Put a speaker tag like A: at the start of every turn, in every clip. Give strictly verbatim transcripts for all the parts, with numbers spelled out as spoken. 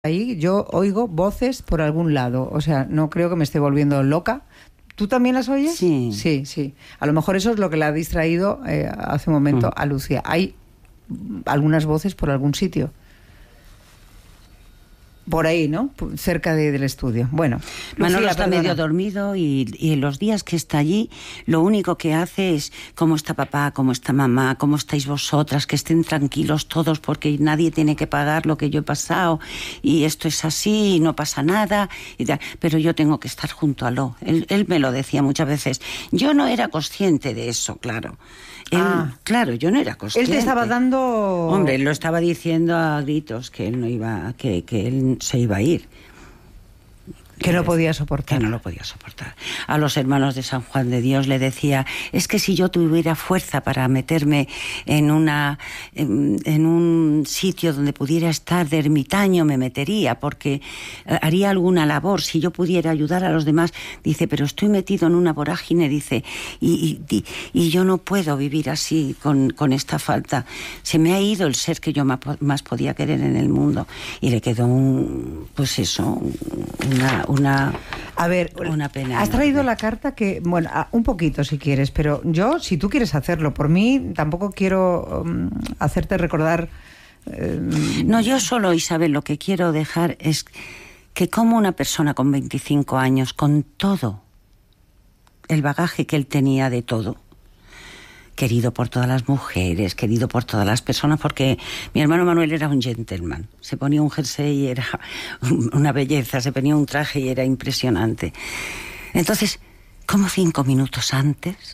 A: Ahí yo oigo voces por algún lado, o sea, no creo que me esté volviendo loca. ¿Tú también las oyes?
B: Sí.
A: Sí, sí. A lo mejor eso es lo que la ha distraído eh, hace un momento
B: Mm.
A: a Lucía. Hay algunas voces por algún sitio. Por ahí, ¿no? Cerca de, del estudio. Bueno,
B: Manolo
A: Lucía,
B: está
A: perdona.
B: medio dormido y, y los días que está allí, lo único que hace es cómo está papá, cómo está mamá, cómo estáis vosotras, que estén tranquilos todos porque nadie tiene que pagar lo que yo he pasado y esto es así y no pasa nada. Y tal. Pero yo tengo que estar junto a Lo. Él, él me lo decía muchas veces. Yo no era consciente de eso, claro. Él,
A: Ah.
B: claro, yo no era consciente.
A: Él te estaba dando...
B: Hombre, él lo estaba diciendo a gritos que él no iba, que, que él se iba a ir.
A: Que no podía soportar.
B: Que no lo podía soportar. A los hermanos de San Juan de Dios le decía, es que si yo tuviera fuerza para meterme en una en, en un sitio donde pudiera estar de ermitaño, me metería, porque haría alguna labor, si yo pudiera ayudar a los demás. Dice, pero estoy metido en una vorágine, dice, y, y, y yo no puedo vivir así con, con esta falta. Se me ha ido el ser que yo más, más podía querer en el mundo. Y le quedó un, pues eso, una... Una,
A: a ver,
B: una pena.
A: Has traído
B: enorme.
A: la carta que, bueno, un poquito si quieres, pero yo, si tú quieres hacerlo, por mí tampoco quiero um, hacerte recordar. Eh,
B: no, yo solo, Isabel, lo que quiero dejar es que como una persona con veinticinco años, con todo el bagaje que él tenía de todo, querido por todas las mujeres, querido por todas las personas, porque mi hermano Manuel era un gentleman. Se ponía un jersey y era una belleza, se ponía un traje y era impresionante. Entonces, ¿cómo cinco minutos antes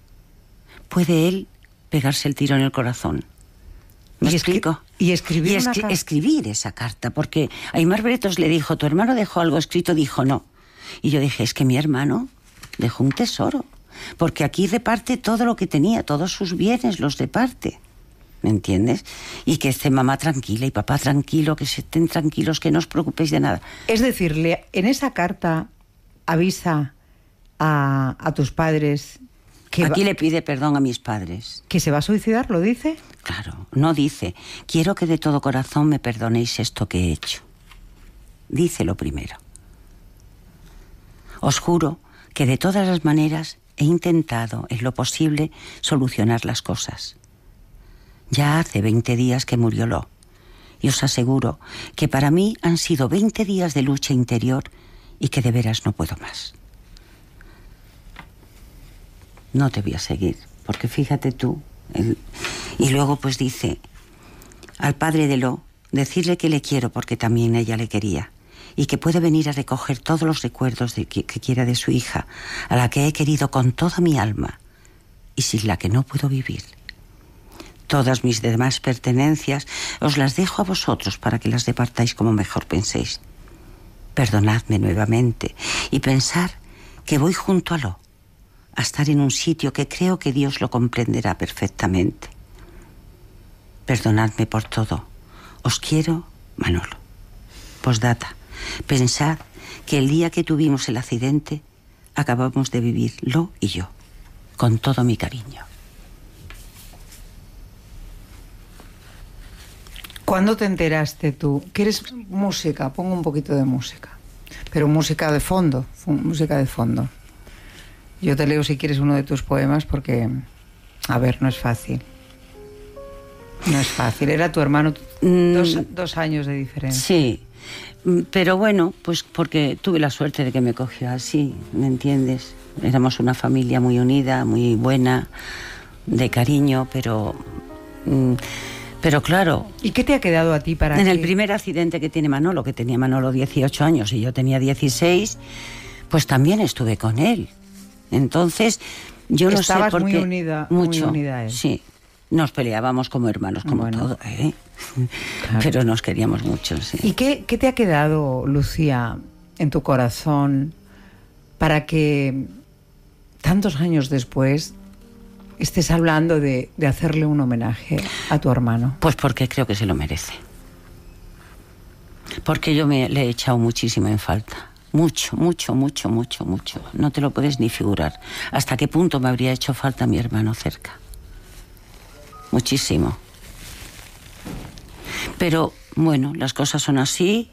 B: puede él pegarse el tiro en el corazón? ¿Me
A: y
B: explico?
A: Y escribir,
B: y
A: una
B: escri-
A: carta.
B: escribir esa carta, porque Aymar Bretos le dijo, ¿tu hermano dejó algo escrito? Dijo, no. Y yo dije, es que mi hermano dejó un tesoro. Porque aquí reparte todo lo que tenía, todos sus bienes los reparte, ¿me entiendes? Y que esté mamá tranquila y papá tranquilo, que se estén tranquilos, que no os preocupéis de nada.
A: Es decir, le- en esa carta avisa a, a tus padres que,
B: Aquí
A: va-
B: le pide perdón a mis padres.
A: que se va a suicidar, ¿lo dice?
B: Claro, no dice, quiero que de todo corazón me perdonéis esto que he hecho. Dice lo primero. Os juro que de todas las maneras he intentado, en lo posible, solucionar las cosas. Ya hace veinte días que murió Lo, y os aseguro que para mí han sido veinte días de lucha interior y que de veras no puedo más. No te voy a seguir, porque fíjate tú. El... Y luego pues dice, al padre de Lo, decirle que le quiero porque también ella le quería. Y que puede venir a recoger todos los recuerdos de que, que quiera de su hija, a la que he querido con toda mi alma y sin la que no puedo vivir. Todas mis demás pertenencias os las dejo a vosotros para que las departáis como mejor penséis. Perdonadme nuevamente y pensar que voy junto a Lo, a estar en un sitio que creo que Dios lo comprenderá perfectamente. Perdonadme por todo. Os quiero, Manolo. Postdata. Pensad que el día que tuvimos el accidente acabamos de vivir Lo y yo, con todo mi cariño.
A: ¿Cuándo te enteraste tú? ¿Quieres música? Pongo un poquito de música. Pero música de fondo, música de fondo. Yo te leo si quieres uno de tus poemas porque, a ver, no es fácil. No es fácil. Era tu hermano,
B: Mm.
A: dos, dos años de diferencia.
B: Sí. Pero bueno, pues porque tuve la suerte de que me cogió así, ¿me entiendes? Éramos una familia muy unida, muy buena, de cariño, pero... Pero claro...
A: ¿Y qué te ha quedado a ti para
B: En
A: que...
B: el primer accidente que tiene Manolo, que tenía Manolo dieciocho años y yo tenía dieciséis, pues también estuve con él. Entonces, yo no sé
A: Estabas
B: por
A: muy
B: qué...
A: unida,
B: mucho,
A: muy unida a él.
B: Sí. Nos peleábamos como hermanos, como
A: Bueno.
B: todo, ¿eh?
A: Claro.
B: Pero nos queríamos mucho, sí.
A: ¿Y qué, qué te ha quedado, Lucía, en tu corazón para que tantos años después estés hablando de, de hacerle un homenaje a tu hermano?
B: Pues porque creo que se lo merece. Porque yo me, le he echado muchísimo en falta. Mucho, mucho, mucho, mucho, mucho. No te lo puedes ni figurar. ¿Hasta qué punto me habría hecho falta mi hermano cerca? Muchísimo. Pero bueno, las cosas son así